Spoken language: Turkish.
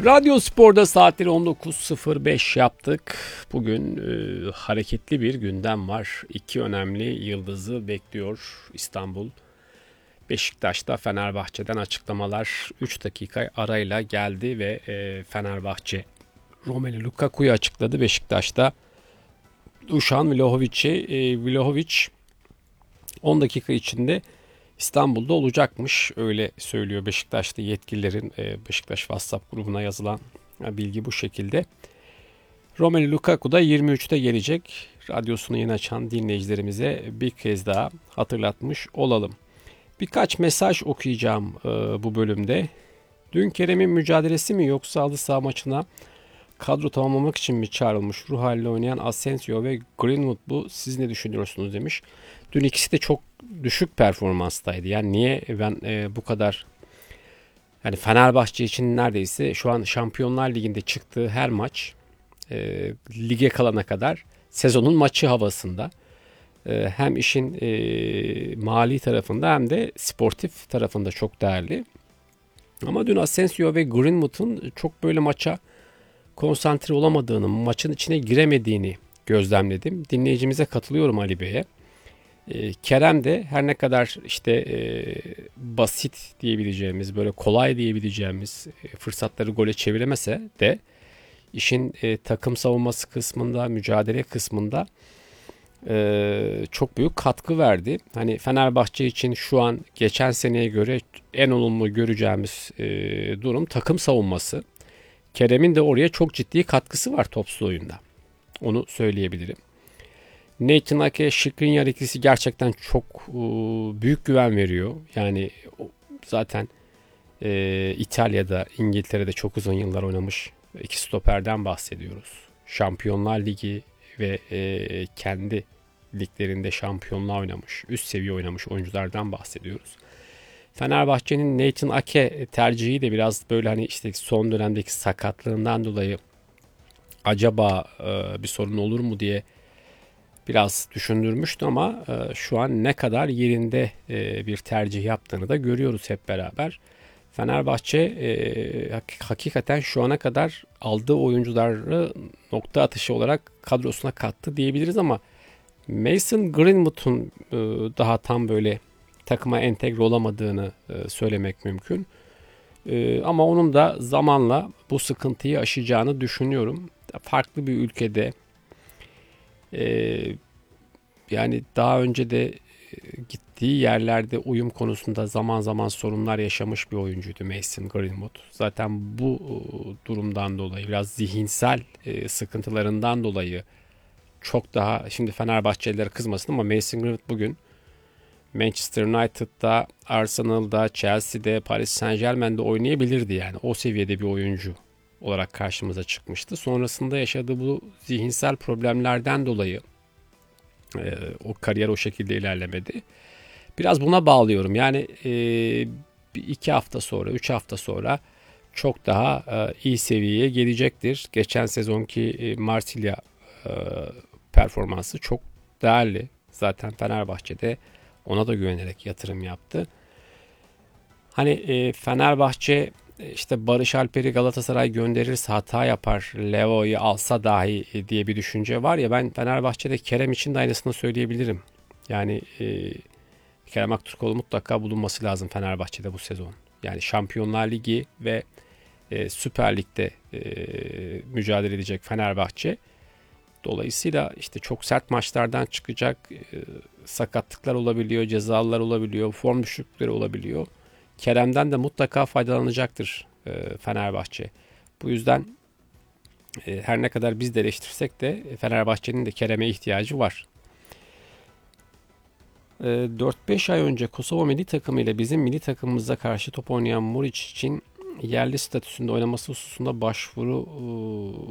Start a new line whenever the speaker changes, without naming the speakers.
Radyo Spor'da saatleri 19.05 yaptık. Bugün hareketli bir gündem var. İki önemli yıldızı bekliyor İstanbul. Beşiktaş'ta Fenerbahçe'den açıklamalar 3 dakika arayla geldi ve Fenerbahçe Romelu Lukaku'yu açıkladı. Beşiktaş'ta Dušan Vlahović 10 dakika içinde İstanbul'da olacakmış. Öyle söylüyor Beşiktaş'ta yetkililerin Beşiktaş WhatsApp grubuna yazılan bilgi bu şekilde. Romelu Lukaku da 23'te gelecek. Radyosunu yeni açan dinleyicilerimize bir kez daha hatırlatmış olalım. Birkaç mesaj okuyacağım bu bölümde. Dün Kerem'in mücadelesi mi yoksa halı saha maçına kadro tamamlamak için mi çağrılmış? Ruh haliyle oynayan Asensio ve Greenwood bu. Siz ne düşünüyorsunuz demiş. Dün ikisi de çok düşük performanstaydı. Yani niye ben bu kadar yani Fenerbahçe için neredeyse şu an Şampiyonlar Ligi'nde çıktığı her maç lige kalana kadar sezonun maçı havasında. Hem işin mali tarafında hem de sportif tarafında çok değerli. Ama dün Asensio ve Greenwood'un çok böyle maça konsantre olamadığını, maçın içine giremediğini gözlemledim. Dinleyicimize katılıyorum Ali Bey'e. Kerem de her ne kadar işte basit diyebileceğimiz, böyle kolay diyebileceğimiz fırsatları gole çeviremese de işin takım savunması kısmında, mücadele kısmında çok büyük katkı verdi. Hani Fenerbahçe için şu an geçen seneye göre en olumlu göreceğimiz durum takım savunması. Kerem'in de oraya çok ciddi katkısı var topsuz oyunda. Onu söyleyebilirim. Nathan Ake, Skriniar ikisi gerçekten çok büyük güven veriyor. Yani zaten İtalya'da, İngiltere'de çok uzun yıllar oynamış iki stoperden bahsediyoruz. Şampiyonlar Ligi ve kendi liglerinde şampiyonluğa oynamış, üst seviye oynamış oyunculardan bahsediyoruz. Fenerbahçe'nin Nathan Ake tercihi de biraz böyle hani işte son dönemdeki sakatlığından dolayı acaba bir sorun olur mu diye biraz düşündürmüştü ama şu an ne kadar yerinde bir tercih yaptığını da görüyoruz hep beraber. Fenerbahçe hakikaten şu ana kadar aldığı oyuncuları nokta atışı olarak kadrosuna kattı diyebiliriz ama Mason Greenwood'un daha tam böyle takıma entegre olamadığını söylemek mümkün. Ama onun da zamanla bu sıkıntıyı aşacağını düşünüyorum. Farklı bir ülkede yani daha önce de gittiği yerlerde uyum konusunda zaman zaman sorunlar yaşamış bir oyuncuydu Mason Greenwood. Zaten bu durumdan dolayı biraz zihinsel sıkıntılarından dolayı çok daha şimdi Fenerbahçelilere kızmasın ama Mason Greenwood bugün Manchester United'da, Arsenal'da, Chelsea'de, Paris Saint-Germain'de oynayabilirdi yani. O seviyede bir oyuncu olarak karşımıza çıkmıştı. Sonrasında yaşadığı bu zihinsel problemlerden dolayı o kariyer o şekilde ilerlemedi. Biraz buna bağlıyorum. Yani 2 hafta sonra, 3 hafta sonra çok daha iyi seviyeye gelecektir. Geçen sezonki Marsilya performansı çok değerli. Zaten Fenerbahçe'de ona da güvenerek yatırım yaptı. Hani Fenerbahçe işte Barış Alper'i Galatasaray gönderirse hata yapar, Leo'yu alsa dahi diye bir düşünce var ya, ben Fenerbahçe'de Kerem için de aynısını söyleyebilirim. Yani Kerem Aktürkoğlu mutlaka bulunması lazım Fenerbahçe'de bu sezon. Yani Şampiyonlar Ligi ve Süper Lig'de mücadele edecek Fenerbahçe. Dolayısıyla işte çok sert maçlardan çıkacak, sakatlıklar olabiliyor, cezalar olabiliyor, form düşüklükleri olabiliyor. Kerem'den de mutlaka faydalanacaktır Fenerbahçe. Bu yüzden her ne kadar biz de eleştirsek de Fenerbahçe'nin de Kerem'e ihtiyacı var. 4-5 ay önce Kosova milli takımı ile bizim milli takımımıza karşı top oynayan Muriç için yerli statüsünde oynaması hususunda başvuru